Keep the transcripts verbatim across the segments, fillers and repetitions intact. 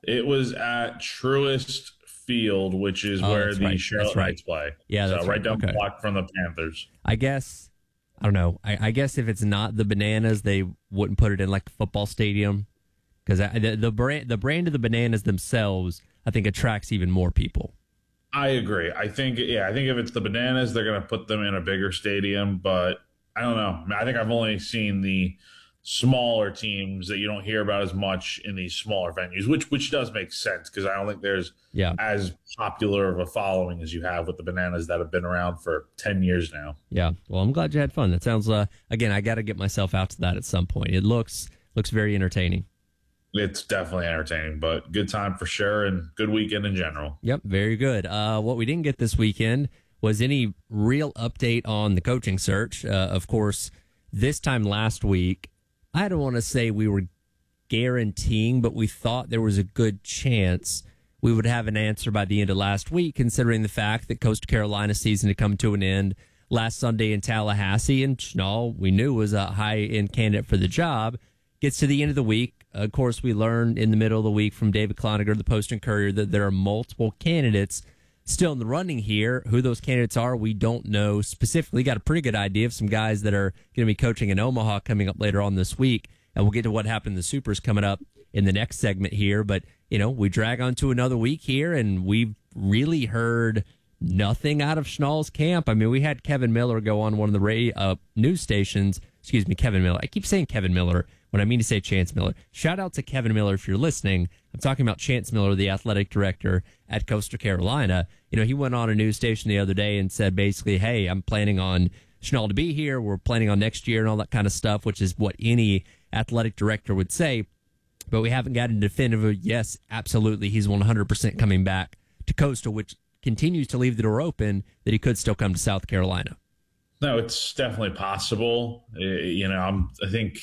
It was at Truist Field, which is Oh, where that's the right. Charlotte That's right. Knights play. Yeah, so that's right right. down the Okay. block from the Panthers. I guess, I don't know. I, I guess if it's not the Bananas, they wouldn't put it in like a football stadium. Because the, the, brand, the brand of the Bananas themselves, I think, attracts even more people. I agree. I think, yeah, I think if it's the Bananas, they're going to put them in a bigger stadium. But I don't know. I think I've only seen the smaller teams that you don't hear about as much in these smaller venues, which which does make sense because I don't think there's Yeah. as popular of a following as you have with the Bananas that have been around for ten years now. Yeah. Well, I'm glad you had fun. That sounds, uh, again, I got to get myself out to that at some point. It looks looks very entertaining. It's definitely entertaining, but good time for sure and good weekend in general. Yep, very good. Uh, what we didn't get this weekend was any real update on the coaching search. Uh, of course, this time last week, I don't want to say we were guaranteeing, but we thought there was a good chance we would have an answer by the end of last week, considering the fact that Coastal Carolina season had come to an end last Sunday in Tallahassee, and Schnall, we knew, was a high-end candidate for the job. Gets to the end of the week. Of course, we learned in the middle of the week from David Cloninger, the Post and Courier, that there are multiple candidates still in the running here. Who those candidates are, we don't know specifically. Got a pretty good idea of some guys that are going to be coaching in Omaha coming up later on this week. And we'll get to what happened in the Supers coming up in the next segment here. But, you know, we drag on to another week here, and we've really heard nothing out of Schnall's camp. I mean, we had Kevin Miller go on one of the radio, uh, news stations. Excuse me, Kevin Miller. I keep saying Kevin Miller when I mean to say Chance Miller. Shout out to Kevin Miller if you're listening. I'm talking about Chance Miller, the athletic director at Coastal Carolina. You know, he went on a news station the other day and said basically, hey, I'm planning on Schnall to be here. We're planning on next year and all that kind of stuff, which is what any athletic director would say. But we haven't gotten a definitive, yes, absolutely, he's one hundred percent coming back to Coastal, which continues to leave the door open that he could still come to South Carolina. No, it's definitely possible. You know, I'm, I think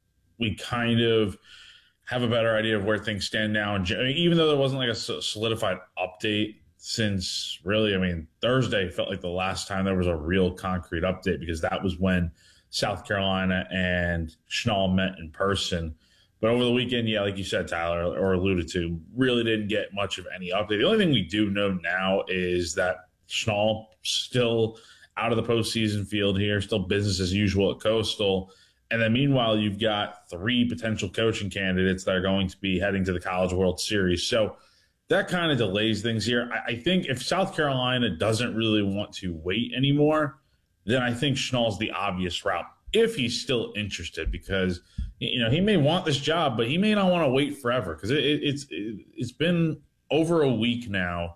we kind of have a better idea of where things stand now. And I mean, even though there wasn't like a solidified update since really, I mean, Thursday felt like the last time there was a real concrete update because that was when South Carolina and Schnall met in person. But over the weekend, yeah, like you said, Tyler, or alluded to, really didn't get much of any update. The only thing we do know now is that Schnall still out of the postseason field here, still business as usual at Coastal. And then meanwhile, you've got three potential coaching candidates that are going to be heading to the College World Series. So that kind of delays things here. I, I think if South Carolina doesn't really want to wait anymore, then I think Schnall's the obvious route if he's still interested because, you know, he may want this job, but he may not want to wait forever because it, it, it's it, it's been over a week now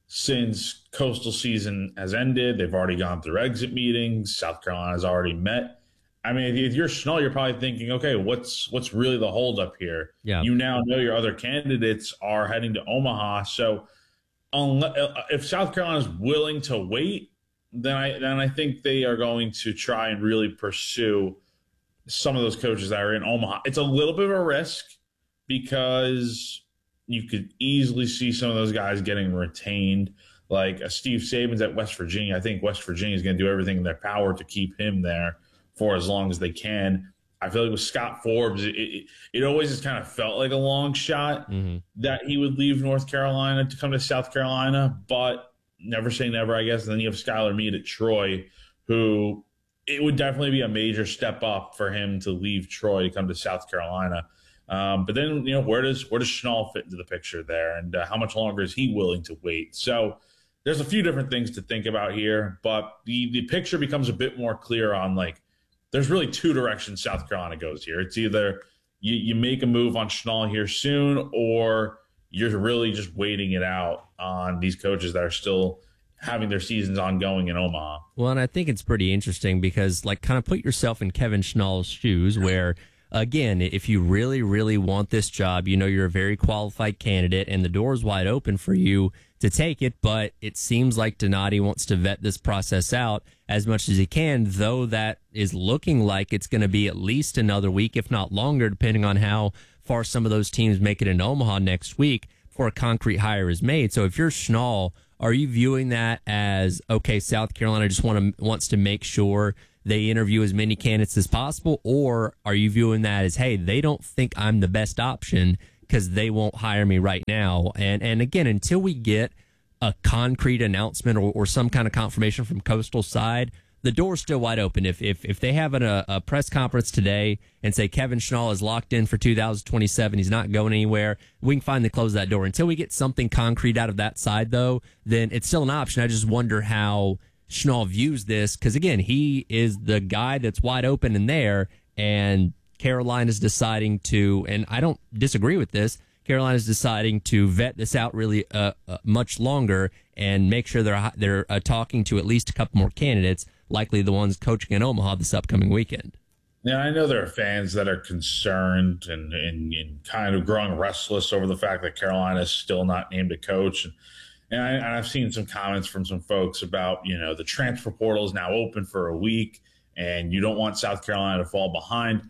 since Coastal season has ended. They've already gone through exit meetings. South Carolina's already met. I mean, if you're Schnall, you're probably thinking, okay, what's what's really the holdup here? Yeah. You now know your other candidates are heading to Omaha. So unless, if South Carolina's willing to wait, then I then I think they are going to try and really pursue some of those coaches that are in Omaha. It's a little bit of a risk because you could easily see some of those guys getting retained. Like a Steve Saban's at West Virginia. I think West Virginia is going to do everything in their power to keep him there for as long as they can. I feel like with Scott Forbes, it, it, it always just kind of felt like a long shot mm-hmm. that he would leave North Carolina to come to South Carolina, but never say never, I guess. And then you have Skylar Meade at Troy, who it would definitely be a major step up for him to leave Troy to come to South Carolina. Um, but then, you know, where does where does Schnall fit into the picture there, and uh, how much longer is he willing to wait? So there's a few different things to think about here, but the the picture becomes a bit more clear on, like, there's really two directions South Carolina goes here. It's either you, you make a move on Schnall here soon, or you're really just waiting it out on these coaches that are still having their seasons ongoing in Omaha. Well, and I think it's pretty interesting because, like, kind of put yourself in Kevin Schnall's shoes where, again, if you really, really want this job, you know you're a very qualified candidate and the door's wide open for you to take it, but it seems like Donati wants to vet this process out as much as he can, though that is looking like it's going to be at least another week, if not longer, depending on how far some of those teams make it in Omaha next week before a concrete hire is made. So if you're Schnall, are you viewing that as, okay, South Carolina just want to, wants to make sure they interview as many candidates as possible, or are you viewing that as, hey, they don't think I'm the best option because they won't hire me right now. And and again, until we get a concrete announcement or, or some kind of confirmation from Coastal side, the door's still wide open. If if if they have an, a, a press conference today and say Kevin Schnall is locked in for two thousand twenty-seven, he's not going anywhere, we can finally close that door. Until we get something concrete out of that side, though, then it's still an option. I just wonder how Schnall views this, because, again, he is the guy that's wide open in there, and Carolina's deciding to, and I don't disagree with this, Carolina's deciding to vet this out really uh, uh, much longer and make sure they're they're uh, talking to at least a couple more candidates, likely the ones coaching in Omaha this upcoming weekend. Yeah, I know there are fans that are concerned and, and, and kind of growing restless over the fact that Carolina is still not named a coach. And, and, I, and I've seen some comments from some folks about, you know, the transfer portal is now open for a week and you don't want South Carolina to fall behind.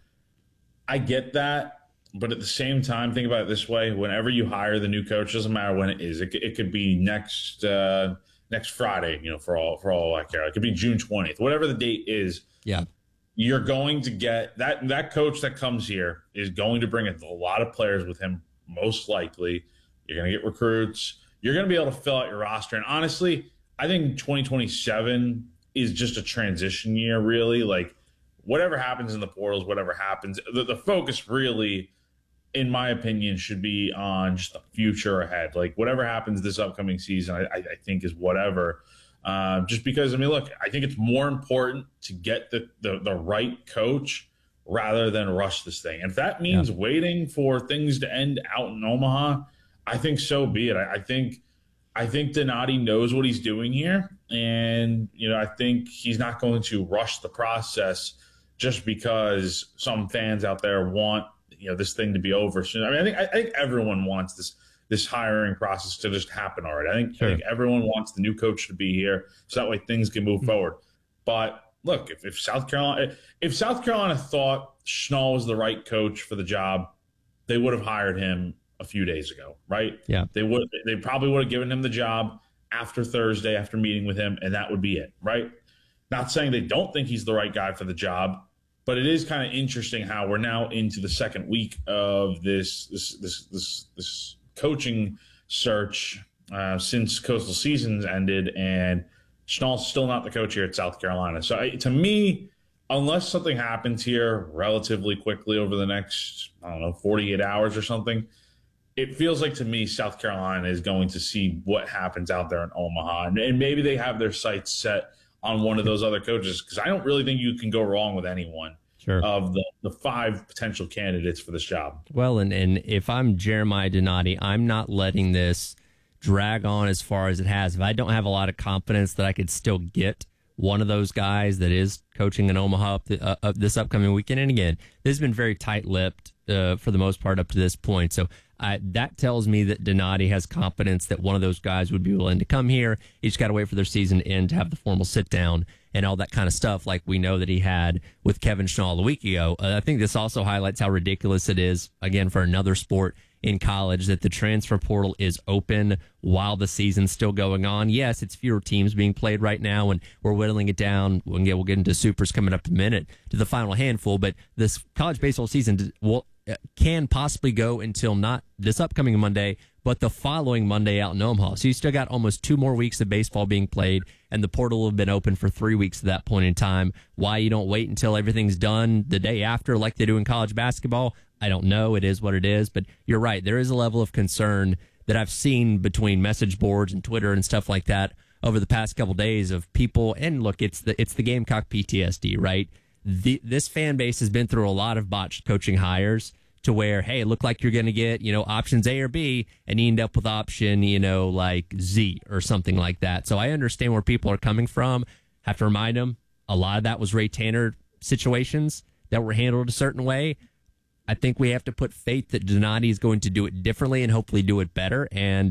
I get that. But at the same time, think about it this way. Whenever you hire the new coach, doesn't matter when it is. It, it could be next uh, next Friday, you know, for all for all I care. It could be June twentieth, whatever the date is. Yeah. You're going to get that that coach that comes here is going to bring a lot of players with him, most likely. You're going to get recruits. You're going to be able to fill out your roster. And honestly, I think twenty twenty-seven is just a transition year, really. Like, whatever happens in the portals, whatever happens, the, the focus really, in my opinion, should be on just the future ahead. Like, whatever happens this upcoming season, I, I think is whatever. Um, just because, I mean, look, I think it's more important to get the, the, the right coach rather than rush this thing. And if that means yeah. waiting for things to end out in Omaha, I think so be it. I, I think I think Donati knows what he's doing here. And, you know, I think he's not going to rush the process just because some fans out there want, you know, this thing to be over soon. I mean, I think I think everyone wants this this hiring process to just happen already. I think, sure. I think everyone wants the new coach to be here so that way things can move mm-hmm. forward. But look, if, if South Carolina if South Carolina thought Schnall was the right coach for the job, they would have hired him a few days ago, right? Yeah. They would they probably would have given him the job after Thursday, after meeting with him, and that would be it, right? Not saying they don't think he's the right guy for the job, but it is kind of interesting how we're now into the second week of this this this this, this coaching search uh, since Coastal season's ended, and Schnall's still not the coach here at South Carolina. So I, to me, unless something happens here relatively quickly over the next, I don't know, forty-eight hours or something, it feels like to me South Carolina is going to see what happens out there in Omaha, and, and maybe they have their sights set on one of those other coaches, because I don't really think you can go wrong with anyone sure. of the, the five potential candidates for this job. Well, and, and if I'm Jeremiah Donati, I'm not letting this drag on as far as it has. If I don't have a lot of confidence that I could still get one of those guys that is coaching in Omaha up, the, uh, up this upcoming weekend, and again, this has been very tight-lipped uh, for the most part up to this point, so I, that tells me that Donati has confidence that one of those guys would be willing to come here. You just got to wait for their season to end to have the formal sit-down and all that kind of stuff like we know that he had with Kevin Schnall a week ago. Uh, I think this also highlights how ridiculous it is, again, for another sport in college, that the transfer portal is open while the season's still going on. Yes, it's fewer teams being played right now, and we're whittling it down. We'll get, we'll get into Supers coming up in a minute to the final handful, but this college baseball season will can possibly go until not this upcoming Monday, but the following Monday out in Omaha. So you still got almost two more weeks of baseball being played, and the portal will have been open for three weeks at that point in time. Why you don't wait until everything's done the day after like they do in college basketball, I don't know. It is what it is, but you're right. There is a level of concern that I've seen between message boards and Twitter and stuff like that over the past couple days of people. And look, it's the it's the Gamecock P T S D, right? The, this fan base has been through a lot of botched coaching hires to where, hey, it looked like you're going to get, you know, options A or B, and you end up with option, you know, like Z or something like that. So I understand where people are coming from. Have to remind them, a lot of that was Ray Tanner situations that were handled a certain way. I think we have to put faith that Donati is going to do it differently and hopefully do it better. And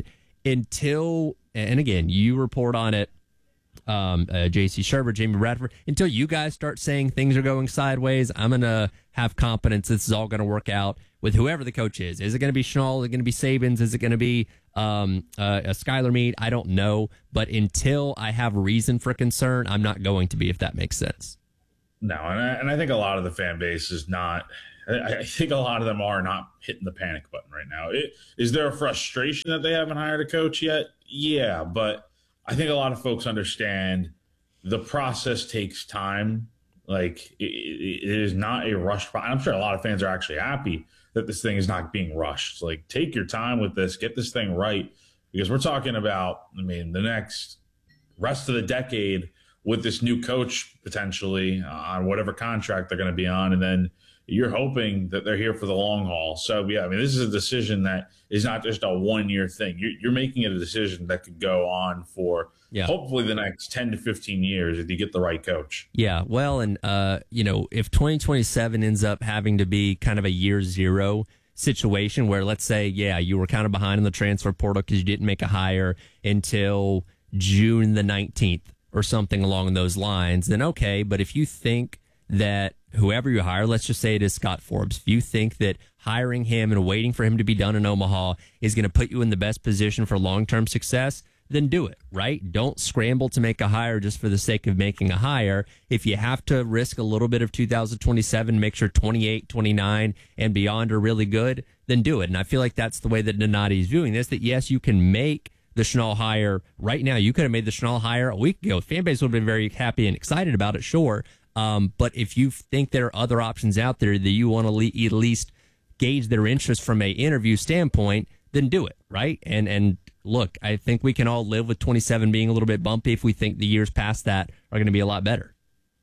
until, and again, you report on it, um, uh, J C Sherbert, Jamie Bradford, until you guys start saying things are going sideways, I'm going to have confidence this is all going to work out with whoever the coach is. Is it going to be Schnall? Is it going to be Sabins? Is it going to be um, uh, a Skylar Meade? I don't know. But until I have reason for concern, I'm not going to be, if that makes sense. No, and I, and I think a lot of the fan base is not I, I think a lot of them are not hitting the panic button right now. It, is there a frustration that they haven't hired a coach yet? Yeah, but I think a lot of folks understand the process takes time. Like, it, it is not a rushed process. I'm sure a lot of fans are actually happy that this thing is not being rushed. Like, take your time with this, get this thing right, because we're talking about, I mean, the next rest of the decade with this new coach potentially on whatever contract they're going to be on, and then you're hoping that they're here for the long haul. So, yeah, I mean, this is a decision that is not just a one-year thing. You're, you're making a decision that could go on for yeah. hopefully the next ten to fifteen years if you get the right coach. Yeah, well, and, uh, you know, if twenty twenty-seven ends up having to be kind of a year zero situation where, let's say, yeah, you were kind of behind in the transfer portal because you didn't make a hire until June the nineteenth or something along those lines, then okay. But if you think that whoever you hire, let's just say it is Scott Forbes, if you think that hiring him and waiting for him to be done in Omaha is going to put you in the best position for long-term success, then do it, right? Don't scramble to make a hire just for the sake of making a hire. If you have to risk a little bit of two thousand twenty-seven, make sure twenty-eight, twenty-nine, and beyond are really good, then do it. And I feel like that's the way that Donati is viewing this, that yes, you can make the Schnall hire right now. You could have made the Schnall hire a week ago. The fan base would have been very happy and excited about it, sure. Um, but if you think there are other options out there that you want to le- at least gauge their interest from a interview standpoint, then do it, right? And and look, I think we can all live with twenty-seven being a little bit bumpy if we think the years past that are going to be a lot better.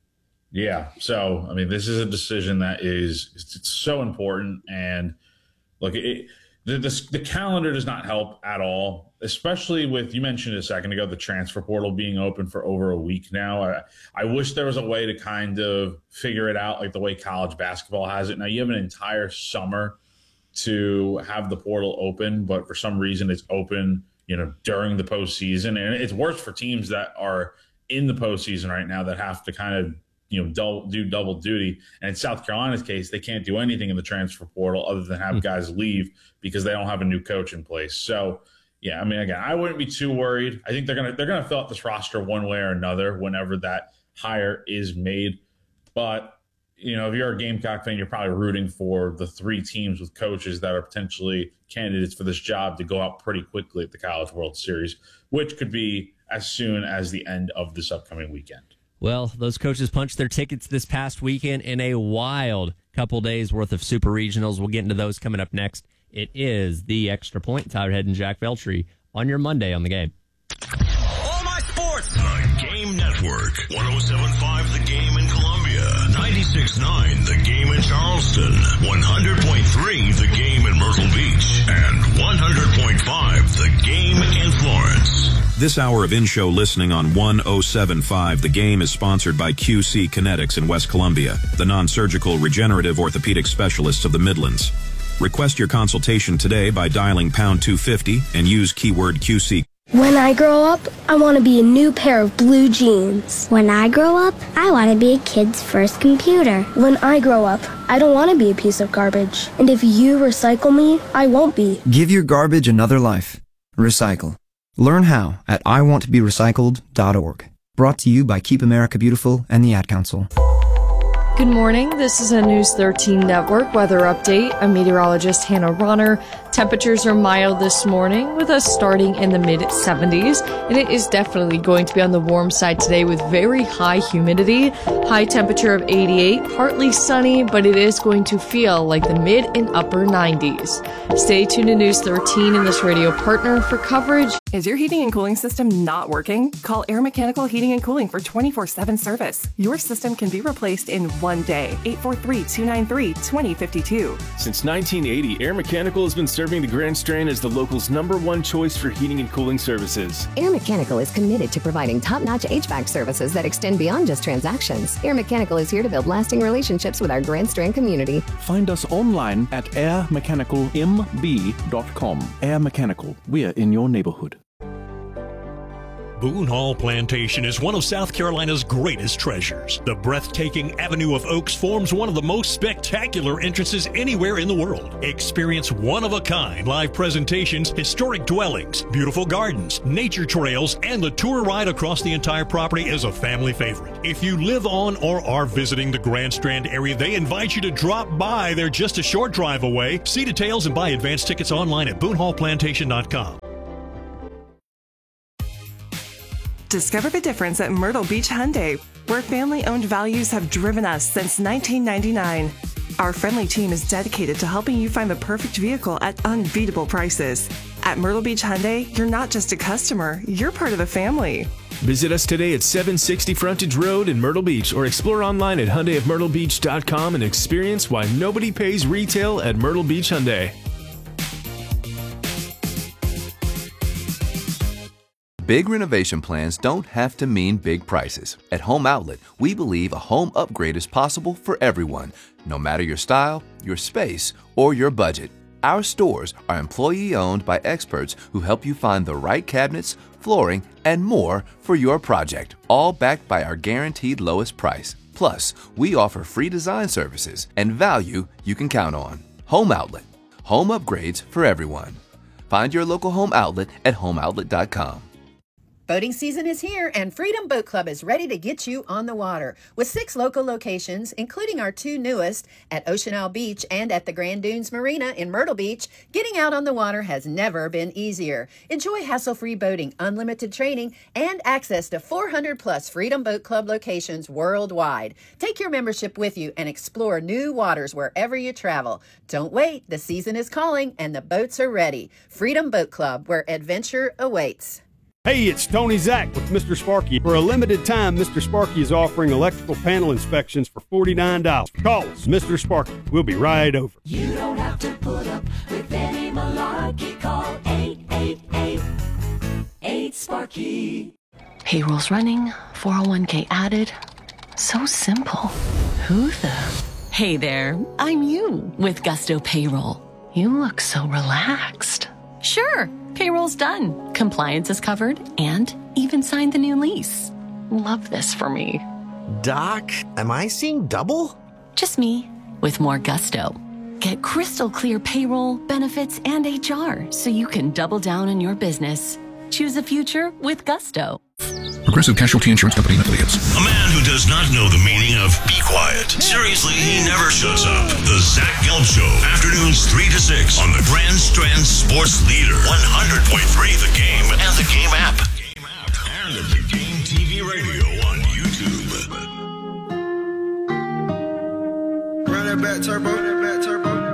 Yeah. So, I mean, this is a decision that is it's so important. And look, it, the, the the calendar does not help at all, especially with, you mentioned a second ago, the transfer portal being open for over a week now. I, I wish there was a way to kind of figure it out like the way college basketball has it. Now, you have an entire summer to have the portal open, but for some reason it's open, you know, during the postseason. And it's worse for teams that are in the postseason right now that have to kind of, you know, double, do double duty. And in South Carolina's case, they can't do anything in the transfer portal other than have guys leave because they don't have a new coach in place. So, yeah, I mean, again, I wouldn't be too worried. I think they're gonna they're gonna fill out this roster one way or another whenever that hire is made. But, you know, if you're a Gamecock fan, you're probably rooting for the three teams with coaches that are potentially candidates for this job to go out pretty quickly at the College World Series, which could be as soon as the end of this upcoming weekend. Well, those coaches punched their tickets this past weekend in a wild couple days worth of super regionals. We'll get into those coming up next. It is the Extra Point. Tyler Head and Jack Veltri on your Monday on The Game. All my sports. The Game Network. one oh seven point five The Game in Columbia. ninety-six point nine The Game in Charleston. one hundred point three The Game in Myrtle Beach. And one hundred point five The Game in Florence. This hour of in-show listening on one oh seven point five The Game is sponsored by Q C Kinetics in West Columbia, the non-surgical regenerative orthopedic specialists of the Midlands. Request your consultation today by dialing pound two fifty and use keyword Q C. When I grow up, I want to be a new pair of blue jeans. When I grow up, I want to be a kid's first computer. When I grow up, I don't want to be a piece of garbage. And if you recycle me, I won't be. Give your garbage another life. Recycle. Learn how at I want to be recycled dot org. Brought to you by Keep America Beautiful and the Ad Council. Good morning. This is a News thirteen Network weather update. I'm meteorologist Hannah Ronner. Temperatures are mild this morning with us starting in the mid seventies, and it is definitely going to be on the warm side today with very high humidity. High temperature of eighty-eight, partly sunny, but it is going to feel like the mid and upper nineties. Stay tuned to News thirteen and this radio partner for coverage. Is your heating and cooling system not working? Call Air Mechanical Heating and Cooling for twenty-four seven service. Your system can be replaced in one day. eight four three, two nine three, two zero five two. Since nineteen eighty, Air Mechanical has been serving the Grand Strand as the local's number one choice for heating and cooling services. Air Mechanical is committed to providing top-notch H V A C services that extend beyond just transactions. Air Mechanical is here to build lasting relationships with our Grand Strand community. Find us online at air mechanical m b dot com. Air Mechanical, we're in your neighborhood. Boone Hall Plantation is one of South Carolina's greatest treasures. The breathtaking Avenue of Oaks forms one of the most spectacular entrances anywhere in the world. Experience one-of-a-kind live presentations, historic dwellings, beautiful gardens, nature trails, and the tour ride across the entire property is a family favorite. If you live on or are visiting the Grand Strand area, they invite you to drop by. They're just a short drive away. See details and buy advance tickets online at boone hall plantation dot com. Discover the difference at Myrtle Beach Hyundai, where family-owned values have driven us since nineteen ninety-nine. Our friendly team is dedicated to helping you find the perfect vehicle at unbeatable prices. At Myrtle Beach Hyundai, you're not just a customer, you're part of the family. Visit us today at seven sixty Frontage Road in Myrtle Beach or explore online at hyundai of myrtle beach dot com and experience why nobody pays retail at Myrtle Beach Hyundai. Big renovation plans don't have to mean big prices. At Home Outlet, we believe a home upgrade is possible for everyone, no matter your style, your space, or your budget. Our stores are employee-owned by experts who help you find the right cabinets, flooring, and more for your project, all backed by our guaranteed lowest price. Plus, we offer free design services and value you can count on. Home Outlet. Home upgrades for everyone. Find your local Home Outlet at home outlet dot com. Boating season is here, and Freedom Boat Club is ready to get you on the water. With six local locations, including our two newest at Ocean Isle Beach and at the Grand Dunes Marina in Myrtle Beach, getting out on the water has never been easier. Enjoy hassle-free boating, unlimited training, and access to four hundred plus Freedom Boat Club locations worldwide. Take your membership with you and explore new waters wherever you travel. Don't wait, the season is calling and the boats are ready. Freedom Boat Club, where adventure awaits. Hey, it's Tony Zach with Mister Sparky. For a limited time, Mister Sparky is offering electrical panel inspections for forty-nine dollars. Call us, Mister Sparky. We'll be right over. You don't have to put up with any malarkey. Call eight eight eight, eight Sparky. Payroll's running, four oh one k added. So simple. Who the? Hey there, I'm you with Gusto Payroll. You look so relaxed. Sure, payroll's done. Compliance is covered and even signed the new lease. Love this for me. Doc, am I seeing double? Just me with more gusto. Get crystal clear payroll, benefits, and H R so you can double down on your business. Choose a future with Gusto. Progressive Casualty Insurance Company and Affiliates. A man who does not know the meaning of be quiet. Seriously, he never shuts up. The Zach Gelb Show. Afternoons three to six on the Grand Strand Sports Leader. one hundred point three The Game and the Game app. Game app. And the Game T V radio on YouTube. Run that back, Turbo.